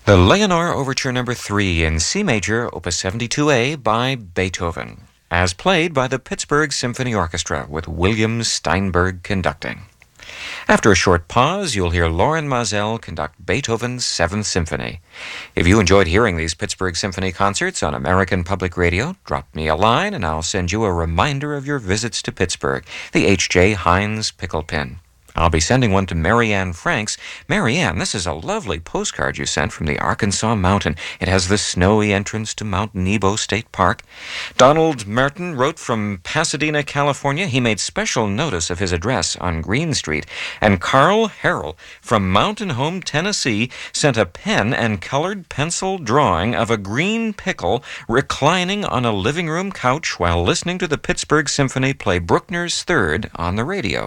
The Leonore Overture No. 3 in C major, Opus 72A by Beethoven, as played by the Pittsburgh Symphony Orchestra with William Steinberg conducting. After a short pause, you'll hear Loren Maazel conduct Beethoven's Seventh Symphony. If you enjoyed hearing these Pittsburgh Symphony concerts on American Public Radio, drop me a line and I'll send you a reminder of your visits to Pittsburgh, the H.J. Heinz Pickle Pin. I'll be sending one to Marianne Franks. Marianne, this is a lovely postcard you sent from the Arkansas mountain. It has the snowy entrance to Mount Nebo State Park. Donald Merton wrote from Pasadena, California. He made special notice of his address on Green Street. And Carl Harrell from Mountain Home, Tennessee, sent a pen and colored pencil drawing of a green pickle reclining on a living room couch while listening to the Pittsburgh Symphony play Bruckner's Third on the radio.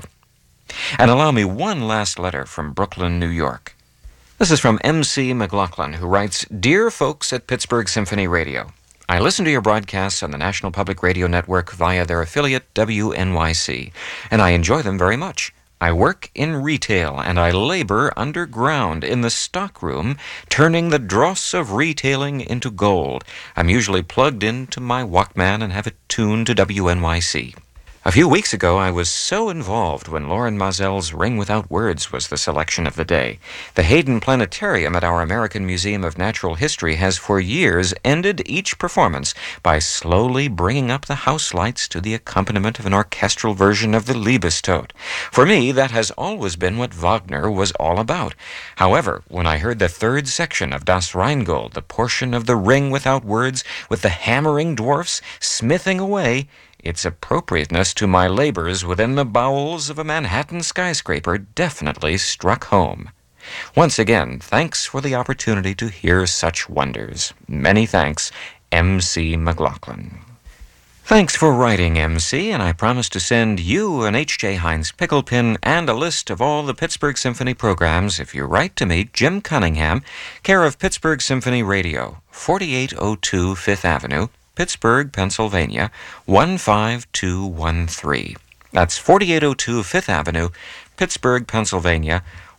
And allow me one last letter from Brooklyn, New York. This is from M.C. McLaughlin, who writes, Dear folks at Pittsburgh Symphony Radio, I listen to your broadcasts on the National Public Radio Network via their affiliate WNYC, and I enjoy them very much. I work in retail, and I labor underground in the stockroom, turning the dross of retailing into gold. I'm usually plugged into my Walkman and have it tuned to WNYC. A few weeks ago, I was so involved when Loren Maazel's Ring Without Words was the selection of the day. The Hayden Planetarium at our American Museum of Natural History has for years ended each performance by slowly bringing up the house lights to the accompaniment of an orchestral version of the Liebestod. For me, that has always been what Wagner was all about. However, when I heard the third section of Das Rheingold, the portion of the Ring Without Words with the hammering dwarfs smithing away, its appropriateness to my labors within the bowels of a Manhattan skyscraper definitely struck home. Once again, thanks for the opportunity to hear such wonders. Many thanks, M.C. McLaughlin. Thanks for writing, M.C., and I promise to send you an H.J. Heinz Pickle Pin and a list of all the Pittsburgh Symphony programs if you write to me, Jim Cunningham, care of Pittsburgh Symphony Radio, 4802 Fifth Avenue, Pittsburgh, Pennsylvania, 15213. That's 4802 Fifth Avenue, Pittsburgh, Pennsylvania,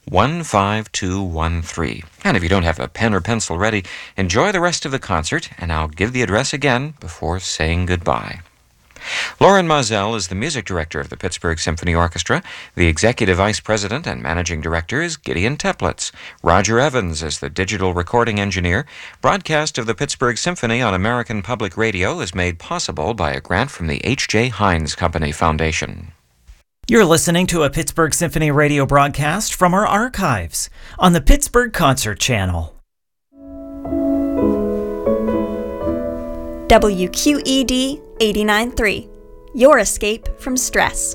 15213. And if you don't have a pen or pencil ready, enjoy the rest of the concert, and I'll give the address again before saying goodbye. Loren Maazel is the music director of the Pittsburgh Symphony Orchestra. The executive vice president and managing director is Gideon Teplitz. Roger Evans is the digital recording engineer. Broadcast of the Pittsburgh Symphony on American Public Radio is made possible by a grant from the H.J. Heinz Company Foundation. You're listening to a Pittsburgh Symphony Radio broadcast from our archives on the Pittsburgh Concert Channel. WQED 89.3, your escape from stress.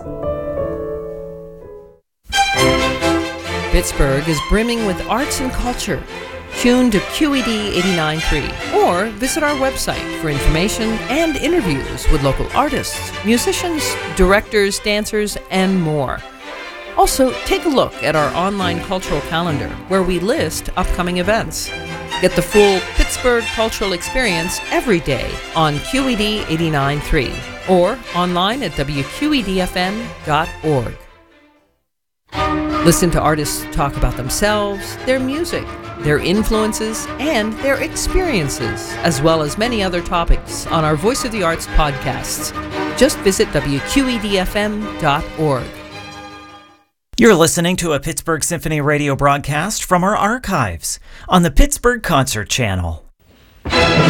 Pittsburgh is brimming with arts and culture. Tune to QED 89.3 or visit our website for information and interviews with local artists, musicians, directors, dancers, and more. Also, take a look at our online cultural calendar where we list upcoming events. Get the full Pittsburgh cultural experience every day on QED 89.3 or online at WQEDFM.org. Listen to artists talk about themselves, their music, their influences, and their experiences, as well as many other topics on our Voice of the Arts podcasts. Just visit WQEDFM.org. You're listening to a Pittsburgh Symphony Radio broadcast from our archives on the Pittsburgh Concert Channel.